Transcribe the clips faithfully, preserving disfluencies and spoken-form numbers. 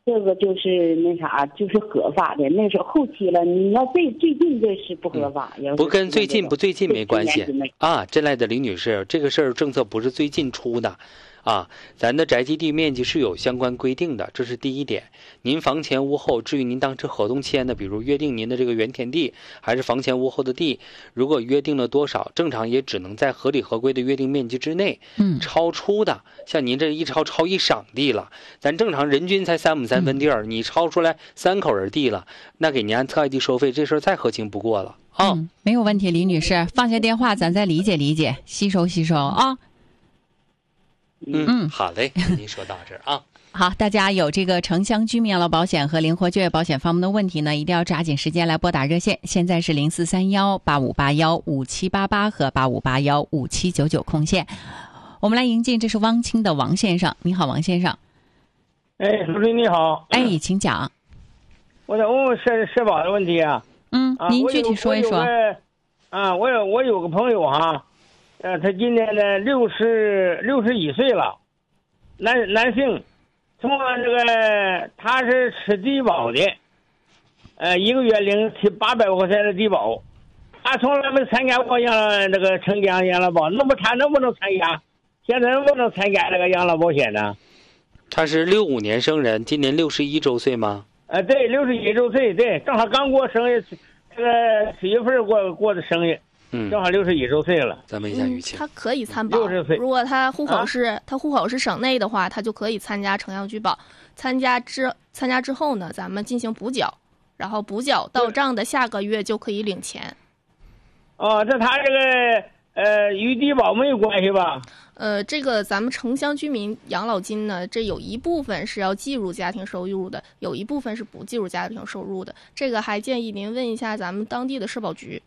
这个就是那啥，就是合法的。那时候后期了，你要最最近这是不合法。 嗯、不跟最近不最近没关系啊，真来的李女士，这个事儿政策不是最近出的。啊，咱的宅基地面积是有相关规定的，这是第一点。您房前屋后，至于您当时合同签的，比如约定您的这个原田地，还是房前屋后的地，如果约定了多少，正常也只能在合理合规的约定面积之内。 嗯， 超出的，像您这一超超一晌地了，咱正常人均才三亩三分地儿，嗯、你超出来三口人地了，那给您按特爱地收费，这事儿再合情不过了啊、 嗯。没有问题，李女士，放下电话，咱再理解理解，吸收吸收啊。 嗯嗯，好嘞，您说到这儿啊。 好，大家有这个城乡居民养老保险和灵活就业保险方面的问题呢，一定要抓紧时间来拨打热线。现在是零四三幺八五八幺五七八八和八五八幺五七九九空线。我们来迎进，这是汪清的王先生。你好，王先生。 哎，卢律你好。 哎，请讲。 我想问问社社保的问题啊。 嗯， 啊、 您具体说一说。 啊，我有我有个朋友哈。呃，他今年呢六十六十一岁了，男男性，从这个他是吃低保的，呃，一个月领七八百块钱的低保，他从来没参加过养这个城乡养老保，那么他能不能参加？现在能不能参加这个养老保险呢？ 他是六五年生人，今年六十一周岁吗？ 呃，对，六十一周岁，对，正好刚过生日，这个七月份过过的生日。嗯，正好六十一周岁了。 咱们一下雨晴、 嗯，他可以参保。 六十岁， 如果他户口是、啊、他户口是省内的话，他就可以参加城乡居保。参加之参加之后呢，咱们进行补缴，然后补缴到账的下个月就可以领钱。 哦，这他这个呃与低保没有关系吧？ 呃，这个咱们城乡居民养老金呢，这有一部分是要计入家庭收入的，有一部分是不计入家庭收入的。这个还建议您问一下咱们当地的社保局。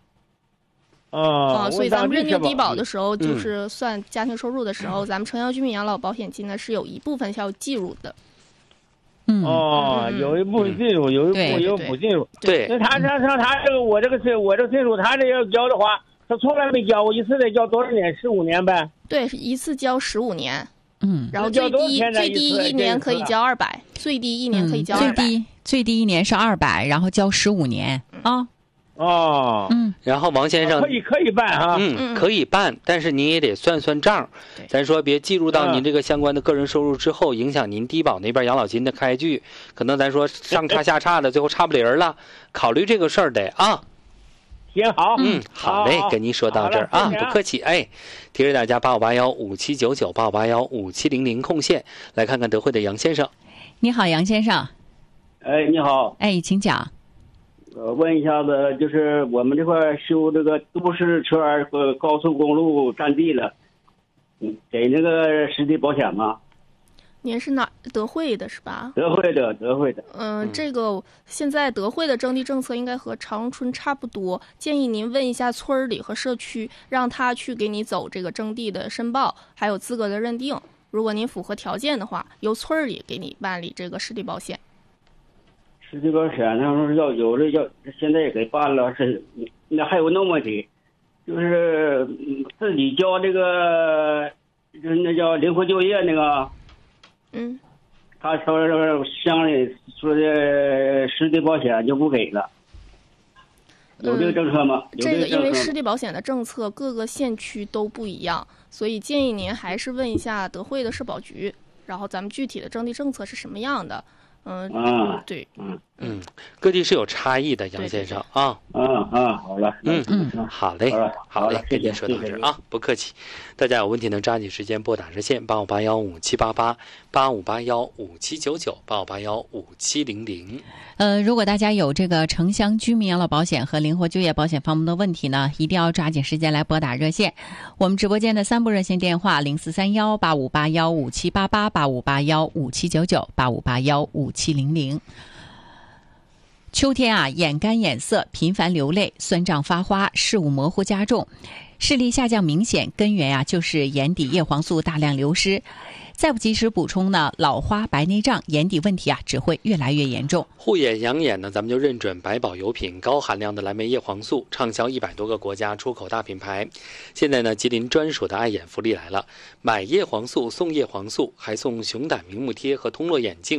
啊、 哦，所以咱们认定低保的时候， 嗯、 就是算家庭收入的时候，嗯、咱们城乡居民养老保险金呢是有一部分是要计入的。 嗯， 哦， 嗯、 有一部分进入，有一部分有不进入。 对， 那他他他他这个我这个岁我这个岁数，他这要交的话，他从来没交过，一次得交多少年？十五年呗。 对，一次交十五年。 嗯， 然后最低最低一年可以交二百，最低一年可以交二百、 嗯。最低最低一年是二百，然后交十五年啊。 哦， 嗯， 然后王先生可以可以办哈， 嗯，可以办，但是您也得算算账。咱说别计入到您这个相关的个人收入之后，影响您低保那边养老金的开具，可能咱说上差下差的，最后差不离儿了。考虑这个事儿得啊。 行好， 嗯，好嘞，跟您说到这儿啊，不客气。哎，提示大家八五八幺五七九九八五八幺五七零零空线，来看看德惠的杨先生。 你好，杨先生。 哎，你好。 哎，请讲。 呃，问一下子，就是我们这块修这个都市车和高速公路占地了，嗯，给那个实地保险吗？ 您是哪德惠的是吧？ 德惠的，德惠的。 嗯、呃，这个现在德惠的征地政策应该和长春差不多，建议您问一下村里和社区，让他去给你走这个征地的申报，还有资格的认定。如果您符合条件的话，由村里给你办理这个实地保险。 实地保险他说要有的要，现在也给办了，是那还有那问题，就是自己交这个，就是那叫灵活就业那个。 嗯， 他说乡里说的实地保险就不给了，有这个政策吗？ 嗯、这个因为实地保险的政策各个县区都不一样，所以建议您还是问一下德惠的社保局，然后咱们具体的征地政策是什么样的。嗯， 啊， 对， 嗯嗯，各地是有差异的，杨先生啊， 嗯嗯，好了， 嗯嗯，好嘞，好嘞， 跟您说到这儿啊，不客气。大家有问题能抓紧时间拨打热线八五八幺五七八八八五八幺五七九九八五八幺五七零零。 呃，如果大家有这个城乡居民养老保险和灵活就业保险方面的问题呢，一定要抓紧时间来拨打热线。我们直播间的三部热线电话：零四三幺八五八幺五七八八八五八幺五七九九八五八幺五七零零。秋天啊，眼干眼涩，频繁流泪，酸胀发花，视物模糊加重，视力下降明显，根源啊就是眼底叶黄素大量流失。再不及时补充呢，老花白内障眼底问题啊只会越来越严重。 护眼养眼呢，咱们就认准百宝油品高含量的蓝莓叶黄素，畅销一百多个国家，出口大品牌。现在呢，吉林专属的爱眼福利来了，买叶黄素送叶黄素，还送熊胆明目贴和通络眼镜。